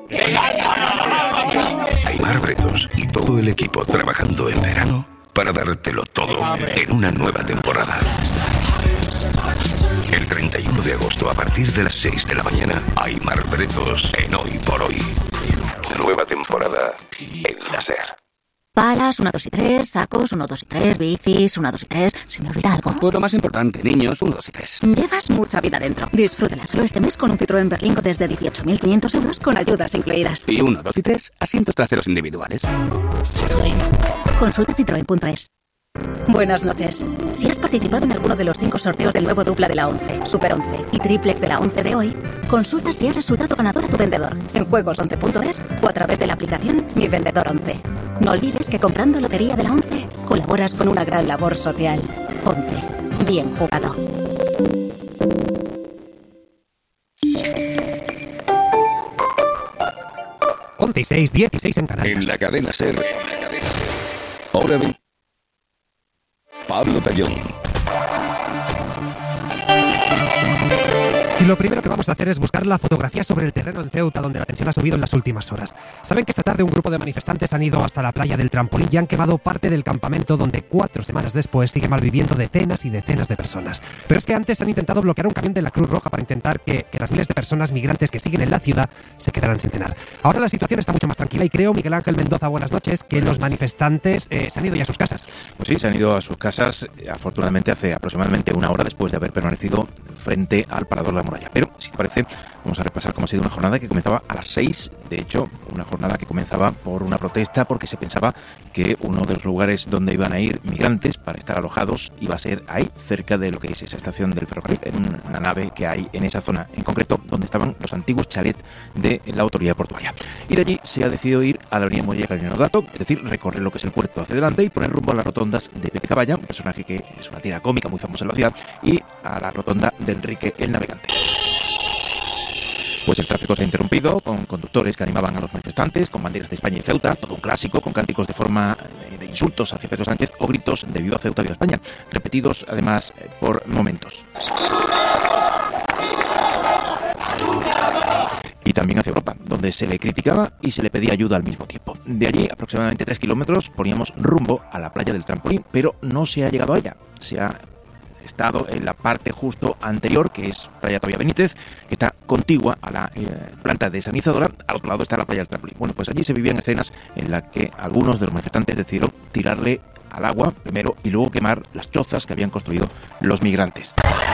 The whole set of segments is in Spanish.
Aimar Bretos y todo el equipo trabajando en verano para dártelo todo en una nueva temporada. El 31 de agosto a partir de las 6 de la mañana, Aimar Bretos en Hoy por Hoy. Nueva temporada en la SER. Palas, 1, 2 y 3, sacos, 1, 2 y 3, bicis, 1, 2 y 3. ¿Se me olvida algo? Pues lo más importante, niños, 1, 2 y 3. Llevas mucha vida dentro. Disfrútala solo este mes con un Citroën Berlingo desde 18.500 euros con ayudas incluidas. Y 1, 2 y 3, asientos traseros individuales. Citroën. Consulta citroen.es. Buenas noches. Si has participado en alguno de los 5 sorteos del nuevo dupla de la 11, Super 11 y triplex de la 11 de hoy, consulta si has resultado ganador a tu vendedor en juegos11.es o a través de la aplicación Mi Vendedor 11. No olvides que comprando Lotería de la 11 colaboras con una gran labor social. 11. Bien jugado. Once y 6, 16 en Canarias. En la cadena SER. Hora 20. Pablo Tallón. Y lo primero que vamos a hacer es buscar la fotografía sobre el terreno en Ceuta, donde la tensión ha subido en las últimas horas. Saben que esta tarde un grupo de manifestantes han ido hasta la playa del Trampolín y han quemado parte del campamento donde 4 semanas después sigue malviviendo decenas y decenas de personas. Pero es que antes han intentado bloquear un camión de la Cruz Roja para intentar que las miles de personas migrantes que siguen en la ciudad se quedaran sin cenar. Ahora la situación está mucho más tranquila y creo, Miguel Ángel Mendoza, buenas noches, que los manifestantes se han ido ya a sus casas. Pues sí, se han ido a sus casas, afortunadamente hace aproximadamente una hora después de haber permanecido frente al Parador de la Muralla. Pero, si te parece, vamos a repasar cómo ha sido una jornada que comenzaba a las 6. De hecho, una jornada que comenzaba por una protesta porque se pensaba que uno de los lugares donde iban a ir migrantes para estar alojados iba a ser ahí, cerca de lo que es esa estación del ferrocarril, en una nave que hay en esa zona, en concreto donde estaban los antiguos chalets de la autoridad portuaria. Y de allí se ha decidido ir a la avenida Muelle Carolina Dato, es decir, recorrer lo que es el puerto hacia adelante y poner rumbo a las rotondas de Pepe Caballa, un personaje que es una tira cómica muy famosa en la ciudad, y a la rotonda de Enrique el Navegante. Pues el tráfico se ha interrumpido con conductores que animaban a los manifestantes con banderas de España y Ceuta, todo un clásico, con cánticos de forma de insultos hacia Pedro Sánchez o gritos de viva Ceuta, viva España, repetidos además por momentos. Y también hacia Europa, donde se le criticaba y se le pedía ayuda al mismo tiempo. De allí, aproximadamente 3 kilómetros, poníamos rumbo a la playa del Trampolín, pero no se ha llegado a ella. Se ha estado en la parte justo anterior, que es Playa Toya Benítez, que está contigua a la planta desalinizadora. Al otro lado está la playa del Trampolín. Bueno, pues allí se vivían escenas en las que algunos de los manifestantes decidieron tirarle al agua primero y luego quemar las chozas que habían construido los migrantes.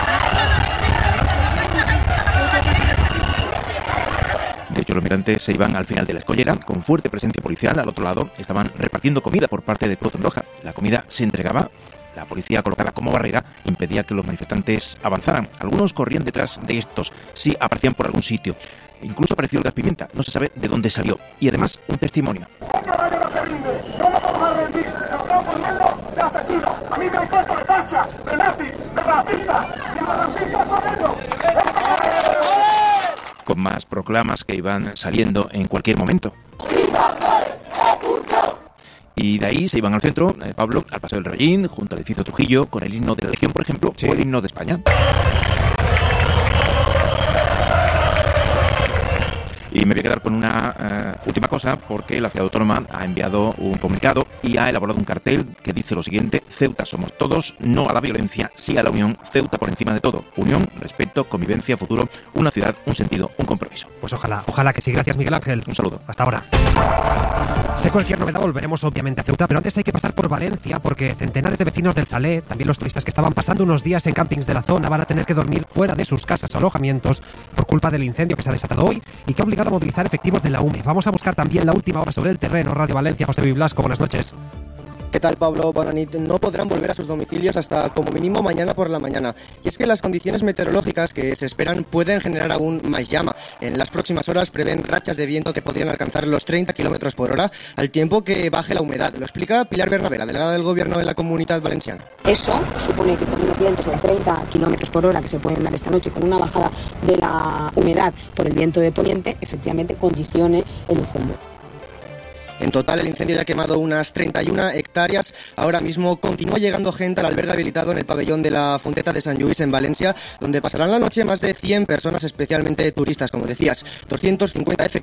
De hecho, los migrantes se iban al final de la escollera con fuerte presencia policial. Al otro lado estaban repartiendo comida por parte de Cruz Roja. La comida se entregaba. La policía, colocada como barrera, impedía que los manifestantes avanzaran. Algunos corrían detrás de estos, si aparecían por algún sitio. Incluso apareció el gas pimienta, no se sabe de dónde salió. Y además, un testimonio. No se rinde, no nos vamos a rendir, nos estamos poniendo de asesinos. A mí me han puesto de facha, de nazi, de racista, y los racistas son ellos. Con más proclamas que iban saliendo en cualquier momento. Y de ahí se iban al centro, Pablo, al Paseo del Rebellín, junto al edificio Trujillo, con el himno de la Legión, por ejemplo, sí, o el himno de España. Y me voy a quedar con una última cosa, porque la Ciudad Autónoma ha enviado un comunicado y ha elaborado un cartel que dice lo siguiente: Ceuta somos todos, no a la violencia, sí a la unión, Ceuta por encima de todo. Unión, respeto, convivencia, futuro, una ciudad, un sentido, un compromiso. Pues ojalá que sí. Gracias, Miguel Ángel. Un saludo. Hasta ahora. Sé cualquier novedad, volveremos obviamente a Ceuta, pero antes hay que pasar por Valencia, porque centenares de vecinos del Salé, también los turistas que estaban pasando unos días en campings de la zona, van a tener que dormir fuera de sus casas o alojamientos por culpa del incendio que se ha desatado hoy y que ha obligado a movilizar efectivos de la UME. Vamos a buscar también la última hora sobre el terreno. Radio Valencia, José Blasco, buenas noches. ¿Qué tal, Pablo? Bonanit. No podrán volver a sus domicilios hasta como mínimo mañana por la mañana. Y es que las condiciones meteorológicas que se esperan pueden generar aún más llama. En las próximas horas prevén rachas de viento que podrían alcanzar los 30 km por hora al tiempo que baje la humedad. Lo explica Pilar Bernabé, delegada del Gobierno de la Comunidad Valenciana. Eso supone que con unos vientos de 30 km por hora que se pueden dar esta noche, con una bajada de la humedad por el viento de poniente, efectivamente condicione el incendio. En total, el incendio ya ha quemado unas 31 hectáreas. Ahora mismo continúa llegando gente al albergue habilitado en el pabellón de la Fonteta de Sant Lluís en Valencia, donde pasarán la noche más de 100 personas, especialmente turistas, como decías. 250 efectivos